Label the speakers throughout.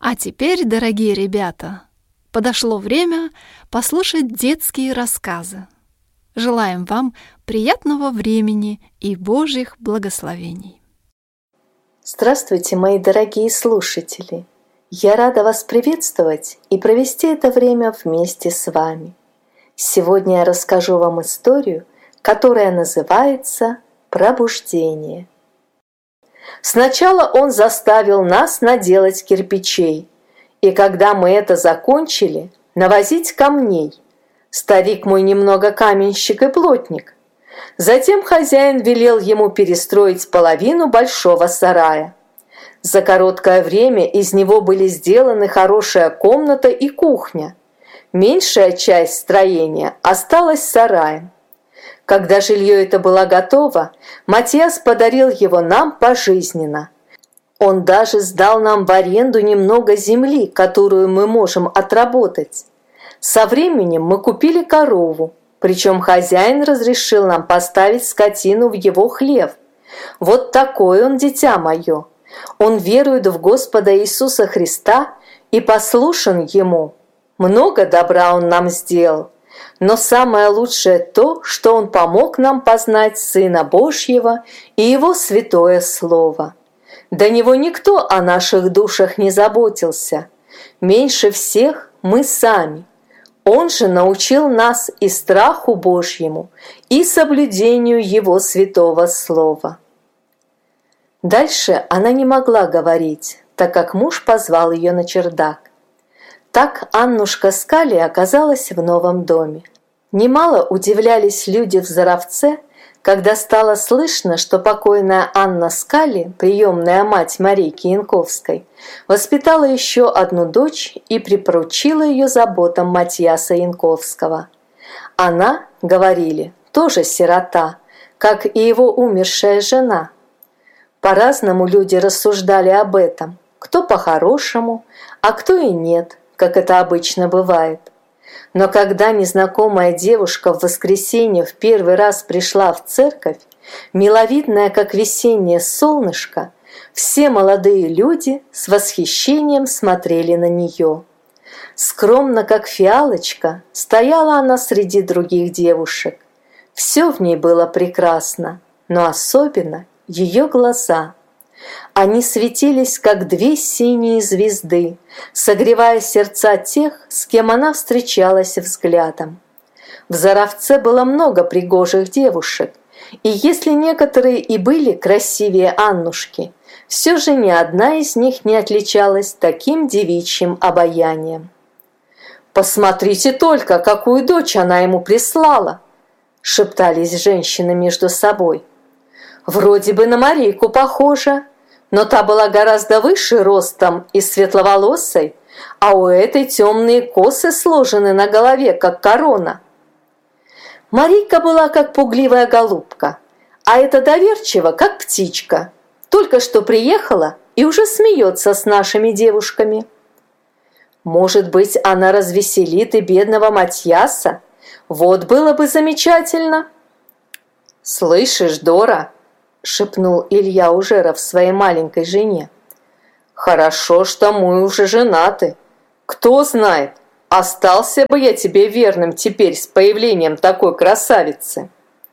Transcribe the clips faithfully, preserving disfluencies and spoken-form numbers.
Speaker 1: А теперь, дорогие ребята, подошло время послушать детские рассказы. Желаем вам приятного времени и Божьих благословений.
Speaker 2: Здравствуйте, мои дорогие слушатели! Я рада вас приветствовать и провести это время вместе с вами. Сегодня я расскажу вам историю, которая называется «Пробуждение». Сначала он заставил нас наделать кирпичей, и когда мы это закончили, навозить камней. Старик мой немного каменщик и плотник. Затем хозяин велел ему перестроить половину большого сарая. За короткое время из него были сделаны хорошая комната и кухня. Меньшая часть строения осталась сараем. Когда жилье это было готово, Матиас подарил его нам пожизненно. Он даже сдал нам в аренду немного земли, которую мы можем отработать. Со временем мы купили корову, причем хозяин разрешил нам поставить скотину в его хлев. Вот такой он, дитя мое. Он верует в Господа Иисуса Христа и послушен Ему. Много добра Он нам сделал. Но самое лучшее то, что Он помог нам познать Сына Божьего и Его святое Слово. До Него никто о наших душах не заботился. Меньше всех мы сами. Он же научил нас и страху Божьему, и соблюдению Его святого Слова. Дальше она не могла говорить, так как муж позвал ее на чердак. Так Аннушка Скали оказалась в новом доме. Немало удивлялись люди в Заровце, когда стало слышно, что покойная Анна Скали, приемная мать Марийки Янковской, воспитала еще одну дочь и припоручила ее заботам Матьяса Янковского. Она, говорили, тоже сирота, как и его умершая жена. По-разному люди рассуждали об этом, кто по-хорошему, а кто и нет, как это обычно бывает. Но когда незнакомая девушка в воскресенье в первый раз пришла в церковь, миловидная, как весеннее солнышко, все молодые люди с восхищением смотрели на нее. Скромно, как фиалочка, стояла она среди других девушек. Все в ней было прекрасно, но особенно ее глаза. Они светились, как две синие звезды, согревая сердца тех, с кем она встречалась взглядом. В Заровце было много пригожих девушек, и если некоторые и были красивее Аннушки, все же ни одна из них не отличалась таким девичьим обаянием. «Посмотрите только, какую дочь она ему прислала!» — шептались женщины между собой. «Вроде бы на Марийку похожа, но та была гораздо выше ростом и светловолосой, а у этой темные косы сложены на голове, как корона». Марийка была как пугливая голубка, а эта доверчива, как птичка. Только что приехала и уже смеется с нашими девушками. Может быть, она развеселит и бедного Матьяса? Вот было бы замечательно. «Слышишь, Дора?» — шепнул Илья Ужеров своей маленькой жене. «Хорошо, что мы уже женаты. Кто знает, остался бы я тебе верным теперь с появлением такой красавицы».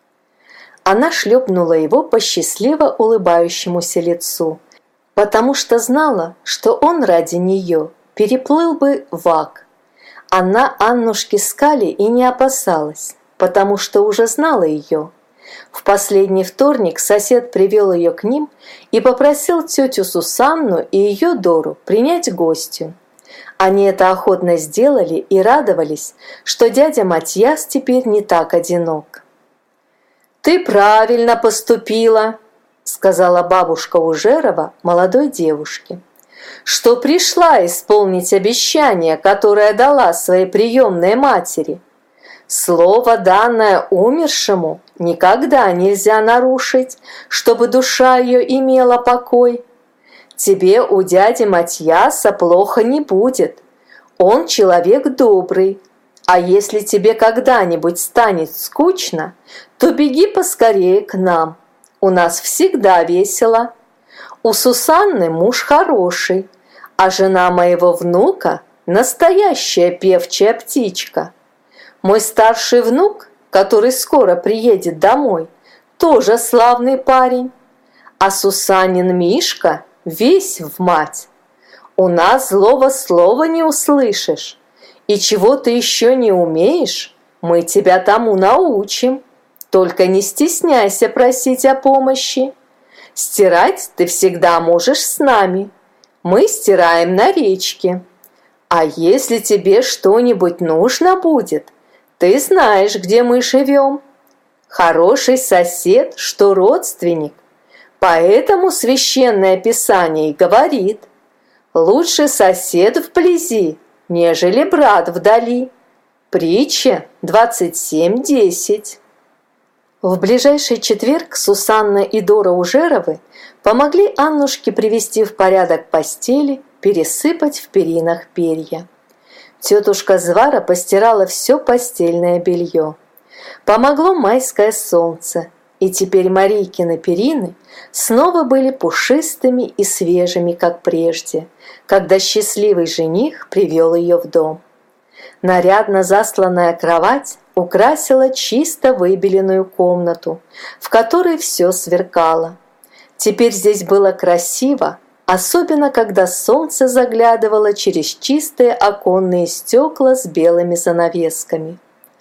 Speaker 2: Она шлепнула его по счастливо улыбающемуся лицу, потому что знала, что он ради нее переплыл бы Вак. Она Аннушки Скали и не опасалась, потому что уже знала ее. В последний вторник сосед привел ее к ним и попросил тетю Сусанну и ее Дору принять гостью. Они это охотно сделали и радовались, что дядя Матьяс теперь не так одинок. «Ты правильно поступила», — сказала бабушка Ужерова молодой девушке, «что пришла исполнить обещание, которое дала своей приемной матери. Слово, данное умершему, никогда нельзя нарушить, чтобы душа ее имела покой. Тебе у дяди Матьяса плохо не будет. Он человек добрый. А если тебе когда-нибудь станет скучно, то беги поскорее к нам. У нас всегда весело. У Сусанны муж хороший, А жена моего внука – настоящая певчая птичка. Мой старший внук, который скоро приедет домой, тоже славный парень. А Сусанин Мишка весь в мать. У нас злого слова не услышишь. И чего ты еще не умеешь, мы тебя тому научим. Только не стесняйся просить о помощи. Стирать ты всегда можешь с нами. Мы стираем на речке. А если тебе что-нибудь нужно будет, ты знаешь, где мы живем. Хороший сосед, что родственник. Поэтому Священное Писание говорит: лучше сосед вблизи, нежели брат вдали. Притча двадцать семь десять. В ближайший четверг Сусанна и Дора Ужеровы помогли Аннушке привести в порядок постели, пересыпать в перинах перья. Тетушка Звара постирала все постельное белье. Помогло майское солнце, и теперь Марийкины перины снова были пушистыми и свежими, как прежде, когда счастливый жених привел ее в дом. Нарядно засланная кровать украсила чисто выбеленную комнату, в которой все сверкало. Теперь здесь было красиво, особенно когда солнце заглядывало через чистые оконные стекла с белыми занавесками.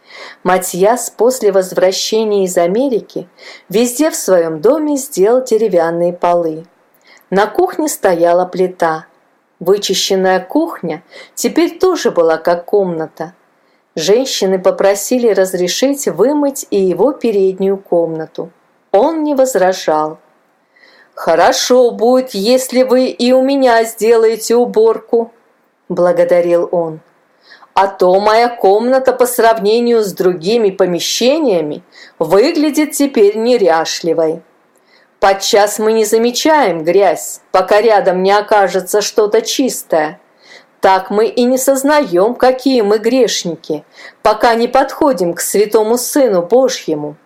Speaker 2: Матьяс после возвращения из Америки везде в своем доме сделал деревянные полы. На кухне стояла плита. Вычищенная кухня теперь тоже была как комната. Женщины попросили разрешить вымыть и его переднюю комнату. Он не возражал. «Хорошо будет, если вы и у меня сделаете уборку», – благодарил он. «А то моя комната по сравнению с другими помещениями выглядит теперь неряшливой. Подчас мы не замечаем грязь, пока рядом не окажется что-то чистое. Так мы и не сознаем, какие мы грешники, пока не подходим к святому Сыну Божьему».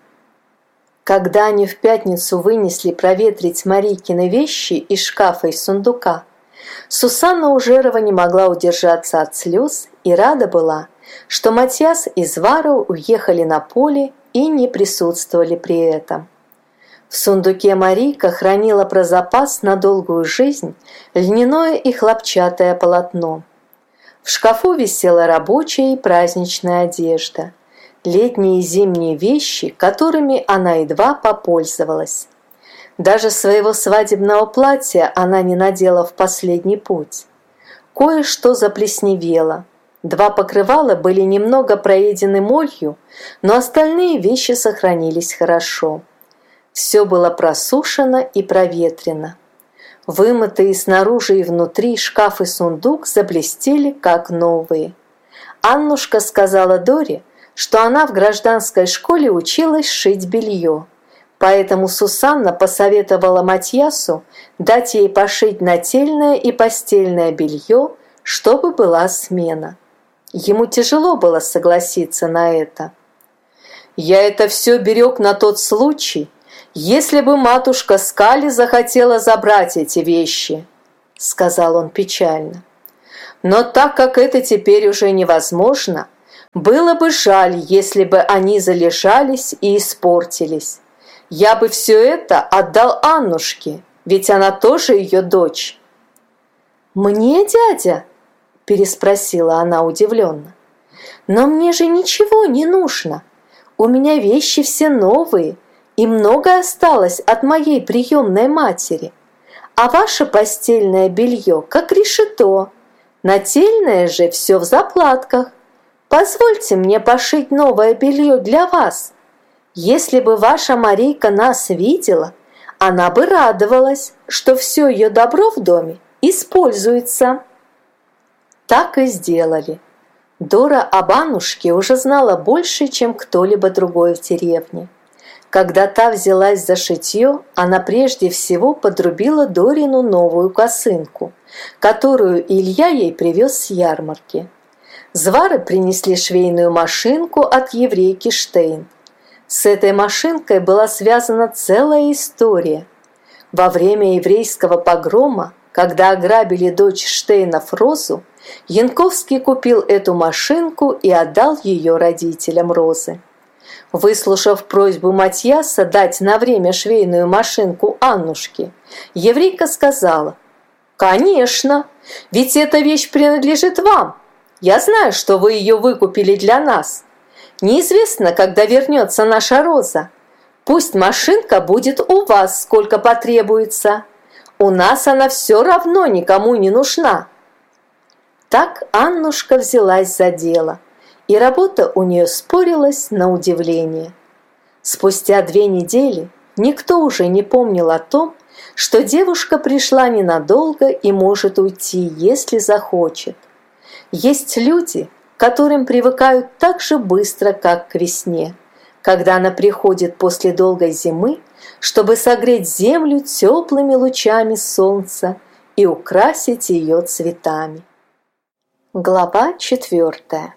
Speaker 2: Когда они в пятницу вынесли проветрить Марийкины вещи из шкафа и сундука, Сусанна Ужерова не могла удержаться от слез и рада была, что Матьяс и Звара уехали на поле и не присутствовали при этом. В сундуке Марийка хранила про запас на долгую жизнь льняное и хлопчатое полотно. В шкафу висела рабочая и праздничная одежда, летние и зимние вещи, которыми она едва попользовалась. Даже своего свадебного платья она не надела в последний путь. Кое-что заплесневело. Два покрывала были немного проедены молью, но остальные вещи сохранились хорошо. Все было просушено и проветрено. Вымытые снаружи и внутри шкаф и сундук заблестели, как новые. Аннушка сказала Доре, что она в гражданской школе училась шить белье. Поэтому Сусанна посоветовала Матьясу дать ей пошить нательное и постельное белье, чтобы была смена. Ему тяжело было согласиться на это. «Я это все берег на тот случай, если бы матушка Скали захотела забрать эти вещи», — сказал он печально. «Но так как это теперь уже невозможно, было бы жаль, если бы они залежались и испортились. Я бы все это отдал Аннушке, ведь она тоже ее дочь». «Мне, дядя?» – переспросила она удивленно. «Но мне же ничего не нужно. У меня вещи все новые, и многое осталось от моей приемной матери. А ваше постельное белье как решето, нательное же все в заплатках. Позвольте мне пошить новое белье для вас. Если бы ваша Марийка нас видела, она бы радовалась, что все ее добро в доме используется». Так и сделали. Дора об Аннушке уже знала больше, чем кто-либо другой в деревне. Когда та взялась за шитье, она прежде всего подрубила Дорину новую косынку, которую Илья ей привез с ярмарки. Звары принесли швейную машинку от еврейки Штейн. С этой машинкой была связана целая история. Во время еврейского погрома когда ограбили дочь Штейнов Розу, Янковский купил эту машинку и отдал ее родителям Розы. Выслушав просьбу Матьяса дать на время швейную машинку Аннушке, еврейка сказала: «Конечно, ведь эта вещь принадлежит вам. Я знаю, что вы ее выкупили для нас. Неизвестно, когда вернется наша Роза. Пусть машинка будет у вас, сколько потребуется. У нас она все равно никому не нужна». Так Аннушка взялась за дело, и работа у нее спорилась на удивление. Спустя две недели никто уже не помнил о том, что девушка пришла ненадолго и может уйти, если захочет. Есть люди, к которым привыкают так же быстро, как к весне, когда она приходит после долгой зимы, чтобы согреть землю теплыми лучами солнца и украсить ее цветами. Глава четвертая.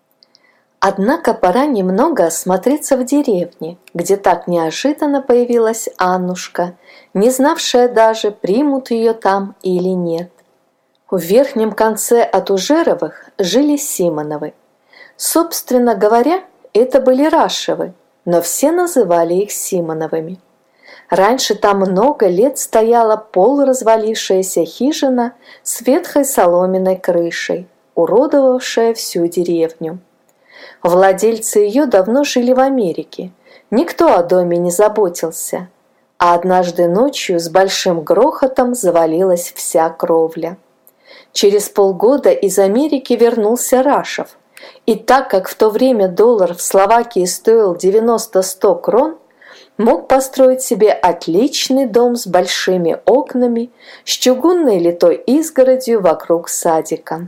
Speaker 2: Однако пора немного осмотреться в деревне, где так неожиданно появилась Аннушка, не знавшая даже, примут ее там или нет. В верхнем конце от Ужеровых жили Симоновы. Собственно говоря, это были Рашевы, но все называли их Симоновыми. Раньше там много лет стояла полуразвалившаяся хижина с ветхой соломенной крышей, уродовавшая всю деревню. Владельцы ее давно жили в Америке, никто о доме не заботился, а однажды ночью с большим грохотом завалилась вся кровля. Через полгода из Америки вернулся Рашев, и так как в то время доллар в Словакии стоил девяносто-сто крон, мог построить себе отличный дом с большими окнами, с чугунной литой изгородью вокруг садика.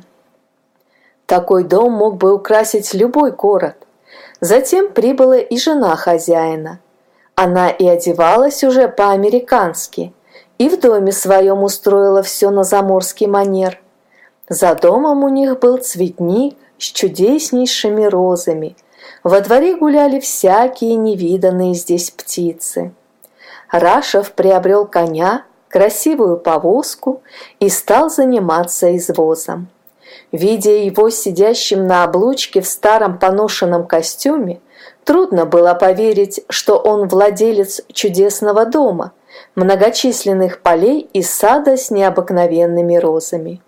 Speaker 2: Такой дом мог бы украсить любой город. Затем прибыла и жена хозяина. Она и одевалась уже по-американски, и в доме своем устроила все на заморский манер. За домом у них был цветник с чудеснейшими розами. Во дворе гуляли всякие невиданные здесь птицы. Рашев приобрел коня, красивую повозку и стал заниматься извозом. Видя его сидящим на облучке в старом поношенном костюме, трудно было поверить, что он владелец чудесного дома, многочисленных полей и сада с необыкновенными розами.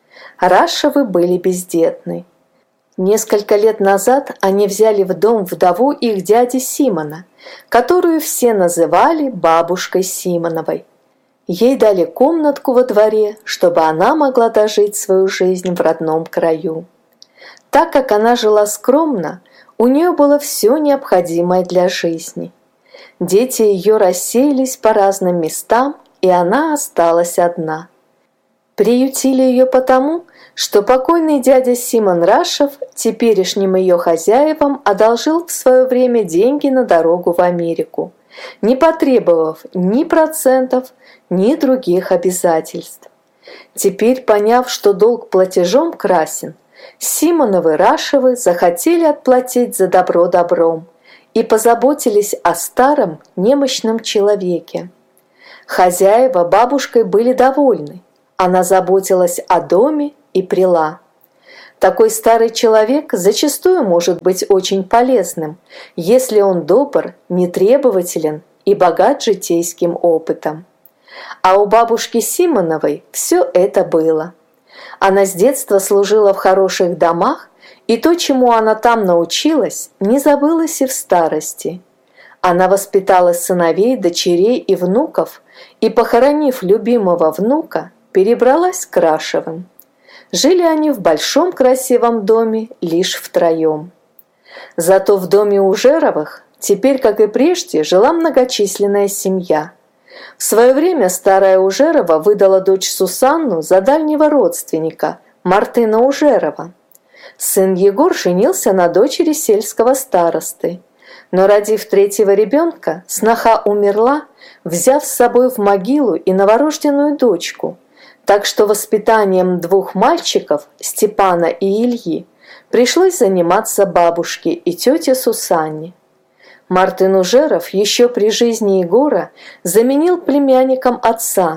Speaker 2: Рашевы были бездетны. Несколько лет назад они взяли в дом вдову их дяди Симона, которую все называли бабушкой Симоновой. Ей дали комнатку во дворе, чтобы она могла дожить свою жизнь в родном краю. Так как она жила скромно, у нее было все необходимое для жизни. Дети ее рассеялись по разным местам, и она осталась одна. Приютили ее потому, что покойный дядя Симон Рашев теперешним ее хозяевам одолжил в свое время деньги на дорогу в Америку, не потребовав ни процентов, ни других обязательств. Теперь, поняв, что долг платежом красен, Симоновы Рашевы захотели отплатить за добро добром и позаботились о старом немощном человеке. Хозяева бабушкой были довольны. Она заботилась о доме и прила. Такой старый человек зачастую может быть очень полезным, если он добр, нетребователен и богат житейским опытом. А у бабушки Симоновой все это было. Она с детства служила в хороших домах, и то, чему она там научилась, не забылось и в старости. Она воспитала сыновей, дочерей и внуков, и, похоронив любимого внука, перебралась к Рашевым. Жили они в большом красивом доме лишь втроем. Зато в доме Ужеровых теперь, как и прежде, жила многочисленная семья. В свое время старая Ужерова выдала дочь Сусанну за дальнего родственника, Мартына Ужерова. Сын Егор женился на дочери сельского старосты. Но, родив третьего ребенка, сноха умерла, взяв с собой в могилу и новорожденную дочку, так что воспитанием двух мальчиков, Степана и Ильи, пришлось заниматься бабушке и тете Сусанне. Мартын Ужеров еще при жизни Егора заменил племянником отца,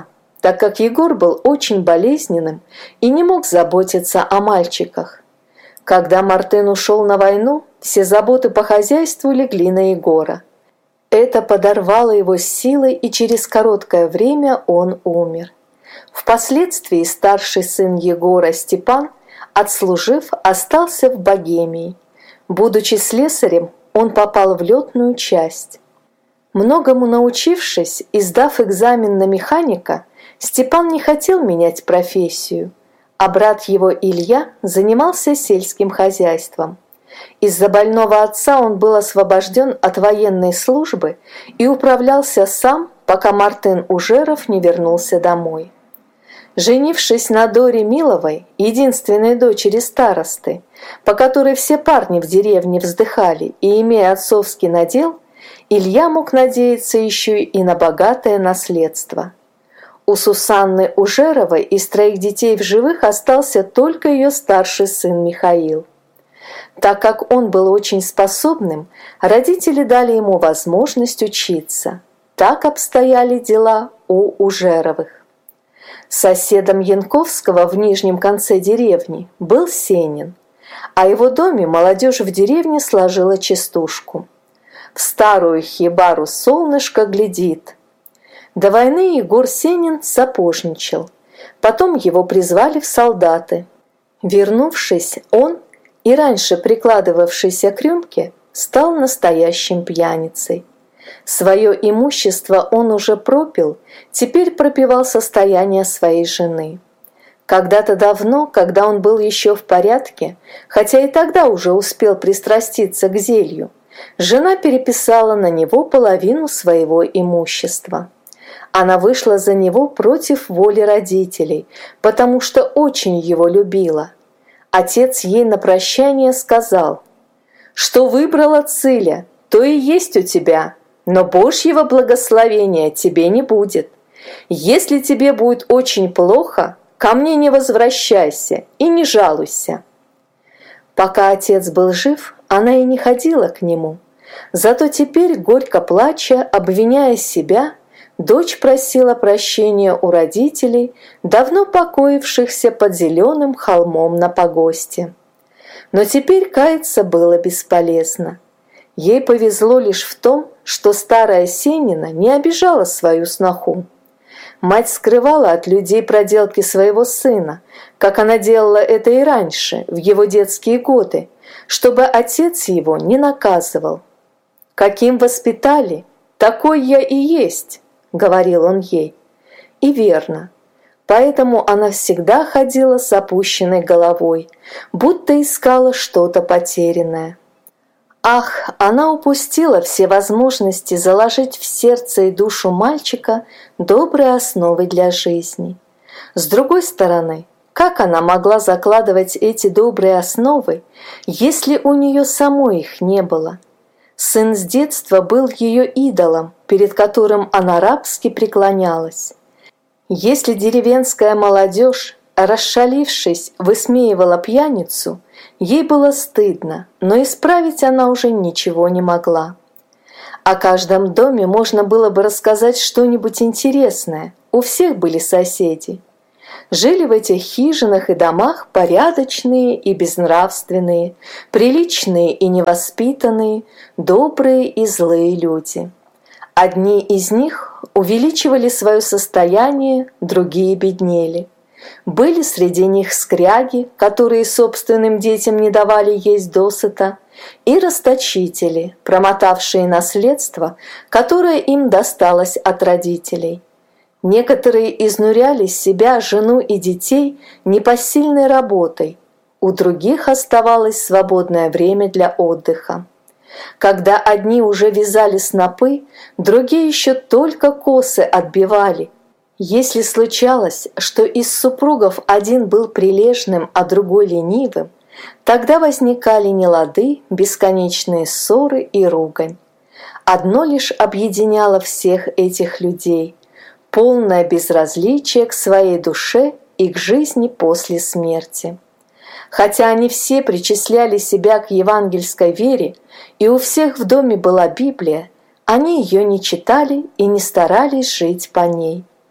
Speaker 2: так как Егор был очень болезненным и не мог заботиться о мальчиках. Когда Мартын ушел на войну, все заботы по хозяйству легли на Егора. Это подорвало его силы, и через короткое время он умер. Впоследствии старший сын Егора, Степан, отслужив, остался в Богемии. Будучи слесарем, он попал в летную часть. Многому научившись и сдав экзамен на механика, Степан не хотел менять профессию, а брат его Илья занимался сельским хозяйством. Из-за больного отца он был освобожден от военной службы и управлялся сам, пока Мартын Ужеров не вернулся домой. Женившись на Доре Миловой, единственной дочери старосты, по которой все парни в деревне вздыхали, и имея отцовский надел, Илья мог надеяться еще и на богатое наследство. У Сусанны Ужеровой из троих детей в живых остался только ее старший сын Михаил. Так как он был очень способным, родители дали ему возможность учиться. Так обстояли дела у Ужеровых. Соседом Янковского в нижнем конце деревни был Сенин. О его доме молодежь в деревне сложила частушку. В старую хибару солнышко глядит. До войны Егор Сенин сапожничал. Потом его призвали в солдаты. Вернувшись, он, и раньше прикладывавшийся к рюмке, стал настоящим пьяницей. Свое имущество он уже пропил, теперь пропивал состояние своей жены. Когда-то давно, когда он был еще в порядке, хотя и тогда уже успел пристраститься к зелью, жена переписала на него половину своего имущества. Она вышла за него против воли родителей, потому что очень его любила. Отец ей на прощание сказал: «Что выбрала Циля, то и есть у тебя, но Божьего благословения тебе не будет. Если тебе будет очень плохо, ко мне не возвращайся и не жалуйся». Пока отец был жив, она и не ходила к нему. Зато теперь, горько плача, обвиняя себя, дочь просила прощения у родителей, давно покоившихся под зеленым холмом на погосте. Но теперь каяться было бесполезно. Ей повезло лишь в том, что старая Сенина не обижала свою сноху. Мать скрывала от людей проделки своего сына, как она делала это и раньше, в его детские годы, чтобы отец его не наказывал. «Каким воспитали, такой я и есть», — говорил он ей. И верно. Поэтому она всегда ходила с опущенной головой, будто искала что-то потерянное. Ах, она упустила все возможности заложить в сердце и душу мальчика добрые основы для жизни. С другой стороны, как она могла закладывать эти добрые основы, если у нее самой их не было? Сын с детства был ее идолом, перед которым она рабски преклонялась. Если деревенская молодежь, расшалившись, высмеивала пьяницу, ей было стыдно, но исправить она уже ничего не могла. О каждом доме можно было бы рассказать что-нибудь интересное, у всех были соседи. Жили в этих хижинах и домах порядочные и безнравственные, приличные и невоспитанные, добрые и злые люди. Одни из них увеличивали свое состояние, другие беднели. Были среди них скряги, которые собственным детям не давали есть досыта, и расточители, промотавшие наследство, которое им досталось от родителей. Некоторые изнуряли себя, жену и детей непосильной работой, у других оставалось свободное время для отдыха. Когда одни уже вязали снопы, другие еще только косы отбивали. Если случалось, что из супругов один был прилежным, а другой ленивым, тогда возникали нелады, бесконечные ссоры и ругань. Одно лишь объединяло всех этих людей – полное безразличие к своей душе и к жизни после смерти. Хотя они все причисляли себя к евангельской вере, и у всех в доме была Библия, они ее не читали и не старались жить по ней.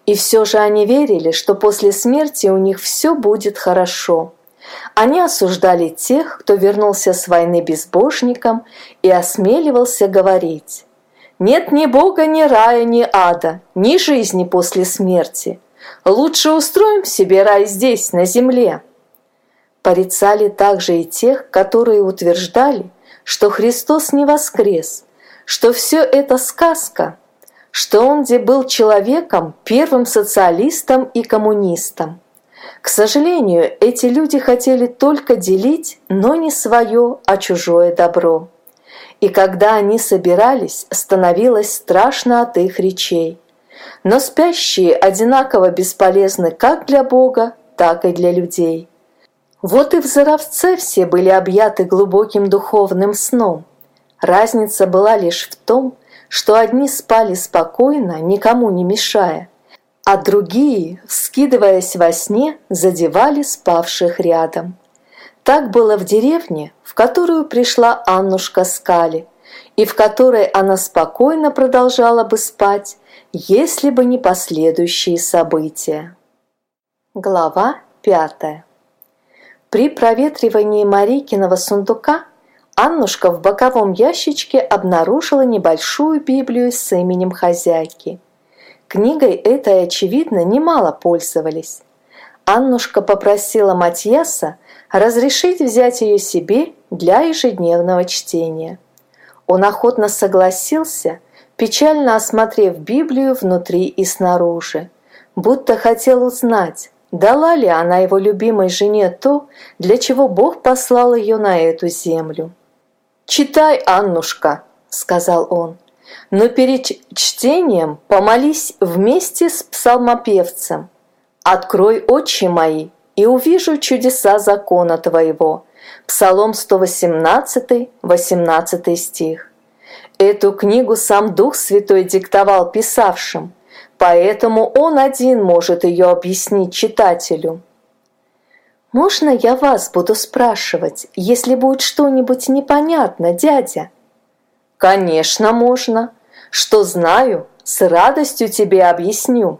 Speaker 2: И все же они верили, что после смерти у них все будет хорошо. Они осуждали тех, кто вернулся с войны безбожником и осмеливался говорить: «Нет ни Бога, ни рая, ни ада, ни жизни после смерти. Лучше устроим себе рай здесь, на земле». Порицали также и тех, которые утверждали, что Христос не воскрес, что все это сказка, что Он где был человеком, первым социалистом и коммунистом. К сожалению, эти люди хотели только делить, но не свое, а чужое добро. И когда они собирались, становилось страшно от их речей. Но спящие одинаково бесполезны как для Бога, так и для людей. Вот и в Заровце все были объяты глубоким духовным сном. Разница была лишь в том, что одни спали спокойно, никому не мешая, а другие, вскидываясь во сне, задевали спавших рядом. Так было в деревне, в которую пришла Аннушка Скали, и в которой она спокойно продолжала бы спать, если бы не последующие события. Глава пятая. При проветривании Марикиного сундука Аннушка в боковом ящичке обнаружила небольшую Библию с именем хозяйки. Книгой этой, очевидно, немало пользовались. Аннушка попросила Матьяса разрешить взять ее себе для ежедневного чтения. Он охотно согласился, печально осмотрев Библию внутри и снаружи, будто хотел узнать, дала ли она его любимой жене то, для чего Бог послал ее на эту землю. «Читай, Аннушка», — сказал он, — «но перед чтением помолись вместе с псалмопевцем. Открой очи мои, и увижу чудеса закона твоего». Псалом сто восемнадцатый, восемнадцатый стих. Эту книгу сам Дух Святой диктовал писавшим, поэтому он один может ее объяснить читателю. «Можно я вас буду спрашивать, если будет что-нибудь непонятно, дядя?» «Конечно, можно. Что знаю, с радостью тебе объясню».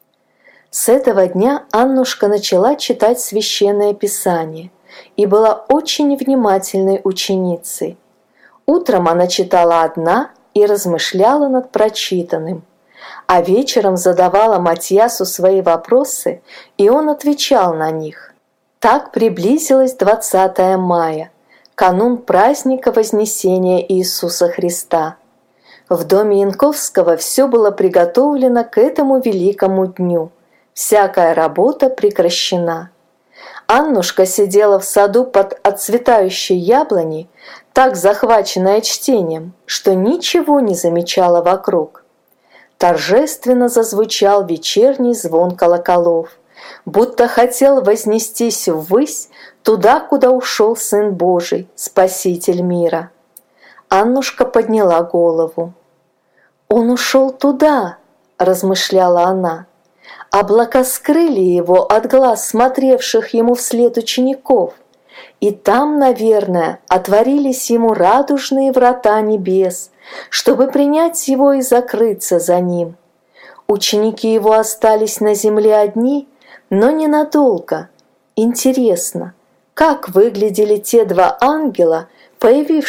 Speaker 2: С этого дня Аннушка начала читать Священное Писание и была очень внимательной ученицей. Утром она читала одна и размышляла над прочитанным, а вечером задавала Матьясу свои вопросы, и он отвечал на них. Так приблизилось двадцатое мая, канун праздника Вознесения Иисуса Христа. В доме Янковского все было приготовлено к этому великому дню. Всякая работа прекращена. Аннушка сидела в саду под отцветающей яблоней, так захваченная чтением, что ничего не замечала вокруг. Торжественно зазвучал вечерний звон колоколов, будто хотел вознестись ввысь, туда, куда ушел Сын Божий, Спаситель мира. Аннушка подняла голову. «Он ушел туда», — размышляла она. Облака скрыли его от глаз смотревших ему вслед учеников, и там, наверное, отворились ему радужные врата небес, чтобы принять его и закрыться за ним. Ученики его остались на земле одни, но ненадолго. Интересно, как выглядели те два ангела, появившиеся